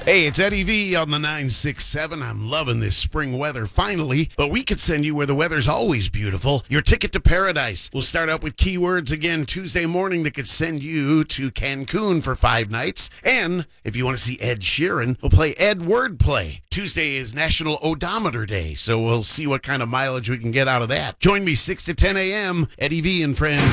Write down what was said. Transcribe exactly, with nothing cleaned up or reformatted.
Hey, it's Eddie V on the nine six seven. I'm loving this spring weather finally, but we could send you where the weather's always beautiful. Your ticket to paradise. We'll start out with keywords again Tuesday morning that could send you to Cancun for five nights. And if you want to see Ed Sheeran, we'll play Ed Wordplay. Tuesday is National Odometer Day, so we'll see what kind of mileage we can get out of that. Join me six to ten a.m. Eddie V and friends.